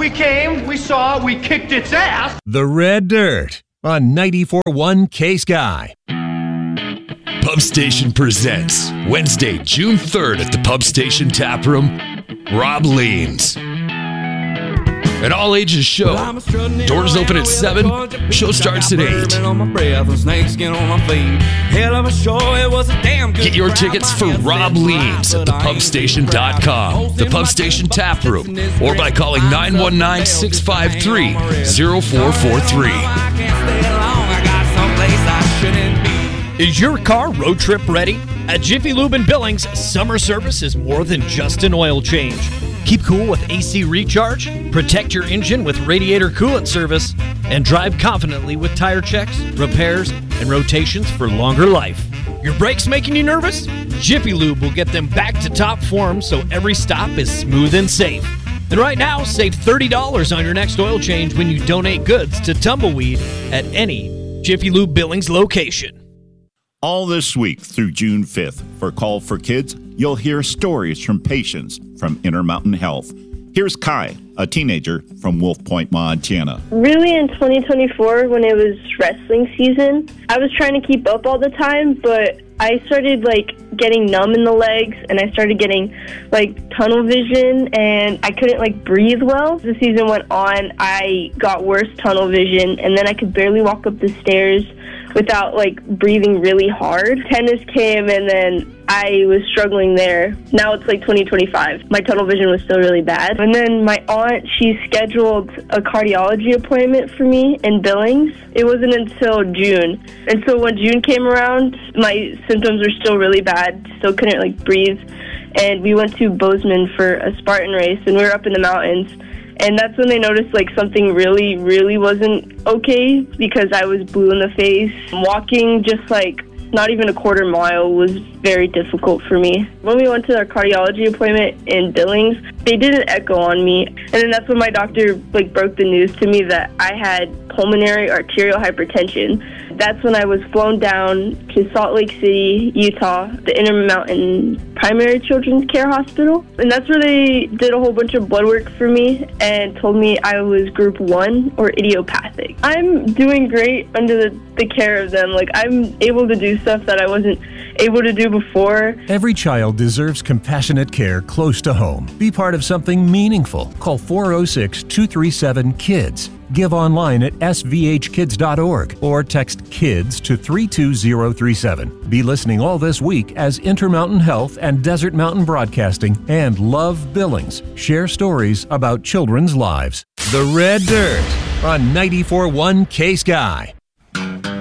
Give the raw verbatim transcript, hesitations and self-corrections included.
We came, we saw, we kicked its ass. The Red Dirt on ninety-four point one K-Sky. Pub Station presents Wednesday, June third at the Pub Station Tap Room, Rob Leans. An all-ages show. Doors open at seven. Show starts at eight. Get your tickets for Rob Leans at the pub station dot com, the Pub Station Tap Room, or by calling nine one nine, six five three, zero four four three. Is your car road trip ready? At Jiffy Lube in Billings, summer service is more than just an oil change. Keep cool with A C recharge, protect your engine with radiator coolant service, and drive confidently with tire checks, repairs, and rotations for longer life. Your brakes making you nervous? Jiffy Lube will get them back to top form so every stop is smooth and safe. And right now, save thirty dollars on your next oil change when you donate goods to Tumbleweed at any Jiffy Lube Billings location. All this week through June fifth, for Call for Kids, you'll hear stories from patients from Intermountain Health. Here's Kai, a teenager from Wolf Point, Montana. Really, in twenty twenty-four, when it was wrestling season, I was trying to keep up all the time, but I started, like, getting numb in the legs, and I started getting, like, tunnel vision, and I couldn't, like, breathe well. As the season went on, I got worse tunnel vision, and then I could barely walk up the stairs without, like, breathing really hard. Tennis came, and then I was struggling there. Now it's, like, twenty twenty-five. My tunnel vision was still really bad. And then my aunt, she scheduled a cardiology appointment for me in Billings. It wasn't until June. And so when June came around, my symptoms were still really bad. Still couldn't, like, breathe. And we went to Bozeman for a Spartan race, and we were up in the mountains. And that's when they noticed, like, something really, really wasn't okay because I was blue in the face. Walking just, like, not even a quarter mile was very difficult for me. When we went to our cardiology appointment in Billings, they did an echo on me. And then that's when my doctor, like, broke the news to me that I had pulmonary arterial hypertension. That's when I was flown down to Salt Lake City, Utah, the Intermountain Primary Children's Care Hospital. And that's where they did a whole bunch of blood work for me and told me I was group one or idiopathic. I'm doing great under the, the care of them. Like, I'm able to do stuff that I wasn't able to do before. Every child deserves compassionate care close to home. Be part of something meaningful. Call four oh six, two three seven, KIDS. Give online at s v h kids dot org or text KIDS to three two zero three seven. Be listening all this week as Intermountain Health and Desert Mountain Broadcasting and Love Billings share stories about children's lives. The Red Dirt on ninety-four point one K-Sky.